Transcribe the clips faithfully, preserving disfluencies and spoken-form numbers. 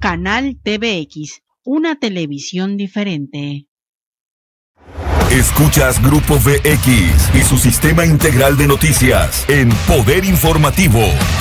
Canal T V X, una televisión diferente. Escuchas Grupo V X y su sistema integral de noticias en Poder Informativo.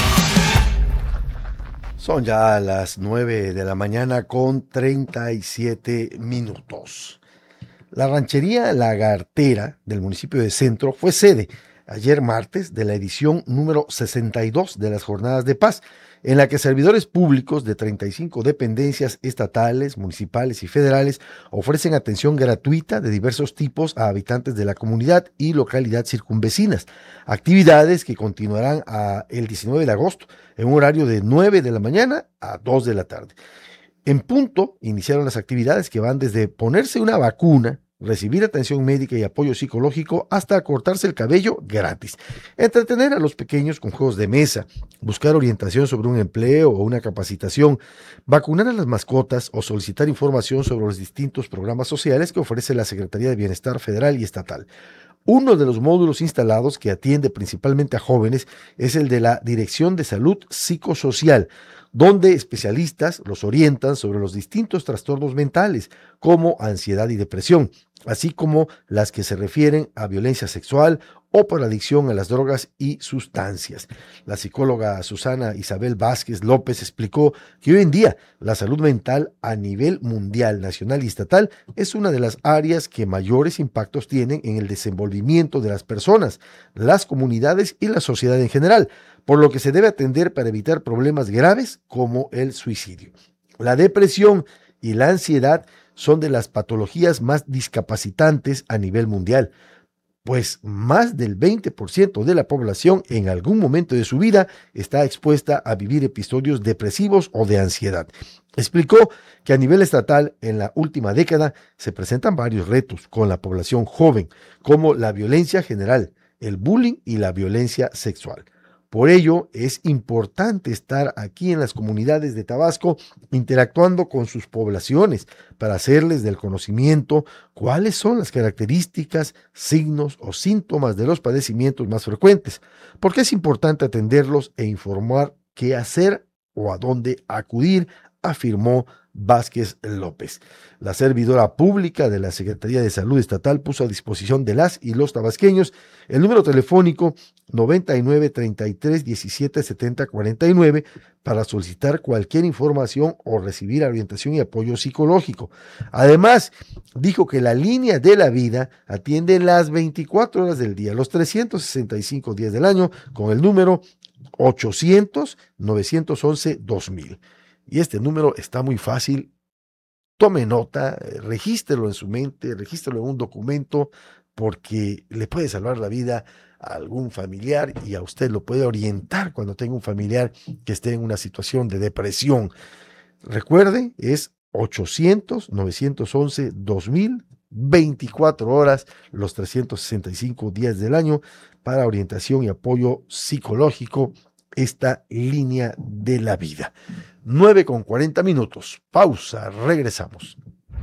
Son ya las nueve de la mañana con treinta y siete minutos. La ranchería Lagartera del municipio de Centro fue sede ayer martes de la edición número sesenta y dos de las Jornadas de Paz, en la que servidores públicos de treinta y cinco dependencias estatales, municipales y federales ofrecen atención gratuita de diversos tipos a habitantes de la comunidad y localidad circunvecinas, actividades que continuarán a el diecinueve de agosto en un horario de nueve de la mañana a dos de la tarde. En punto iniciaron las actividades que van desde ponerse una vacuna, recibir atención médica y apoyo psicológico, hasta cortarse el cabello gratis, entretener a los pequeños con juegos de mesa, buscar orientación sobre un empleo o una capacitación, vacunar a las mascotas o solicitar información sobre los distintos programas sociales que ofrece la Secretaría de Bienestar Federal y Estatal. Uno de los módulos instalados que atiende principalmente a jóvenes es el de la Dirección de Salud Psicosocial, donde especialistas los orientan sobre los distintos trastornos mentales, como ansiedad y depresión, así como las que se refieren a violencia sexual o por adicción a las drogas y sustancias. La psicóloga Susana Isabel Vázquez López explicó que hoy en día la salud mental a nivel mundial, nacional y estatal es una de las áreas que mayores impactos tienen en el desenvolvimiento de las personas, las comunidades y la sociedad en general, por lo que se debe atender para evitar problemas graves como el suicidio. La depresión y la ansiedad son de las patologías más discapacitantes a nivel mundial, pues más del veinte por ciento de la población en algún momento de su vida está expuesta a vivir episodios depresivos o de ansiedad. Explicó que a nivel estatal, en la última década, se presentan varios retos con la población joven, como la violencia general, el bullying y la violencia sexual. Por ello, es importante estar aquí en las comunidades de Tabasco interactuando con sus poblaciones para hacerles del conocimiento cuáles son las características, signos o síntomas de los padecimientos más frecuentes, porque es importante atenderlos e informar qué hacer o a dónde acudir, afirmó Vázquez López. La servidora pública de la Secretaría de Salud Estatal puso a disposición de las y los tabasqueños el número telefónico noventa y nueve, treinta y tres, diecisiete, setenta, cuarenta y nueve para solicitar cualquier información o recibir orientación y apoyo psicológico. Además, dijo que la línea de la vida atiende las veinticuatro horas del día, los trescientos sesenta y cinco días del año, con el número ochocientos, novecientos once, dos mil. Y este número está muy fácil. Tome nota, regístrelo en su mente, regístrelo en un documento, porque le puede salvar la vida a algún familiar y a usted lo puede orientar cuando tenga un familiar que esté en una situación de depresión. Recuerde, es ochocientos, novecientos once, dos mil, veinticuatro horas, los trescientos sesenta y cinco días del año, para orientación y apoyo psicológico, esta línea de la vida. nueve con cuarenta minutos. Pausa, regresamos.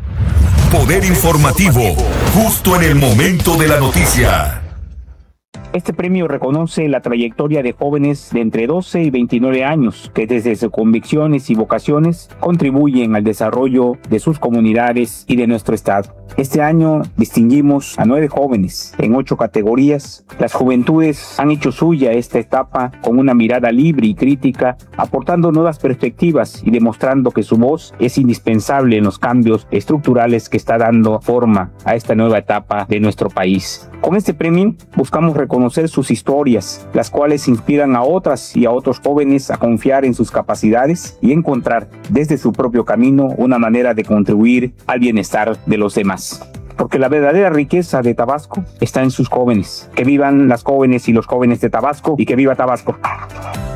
Poder informativo, justo en el momento de la noticia. Este premio reconoce la trayectoria de jóvenes de entre doce y veintinueve años que desde sus convicciones y vocaciones contribuyen al desarrollo de sus comunidades y de nuestro estado. Este año distinguimos a nueve jóvenes en ocho categorías. Las juventudes han hecho suya esta etapa con una mirada libre y crítica, aportando nuevas perspectivas y demostrando que su voz es indispensable en los cambios estructurales que está dando forma a esta nueva etapa de nuestro país. Con este premio buscamos reconocer sus historias, las cuales inspiran a otras y a otros jóvenes a confiar en sus capacidades y encontrar desde su propio camino una manera de contribuir al bienestar de los demás. Porque la verdadera riqueza de Tabasco está en sus jóvenes. Que vivan las jóvenes y los jóvenes de Tabasco y que viva Tabasco.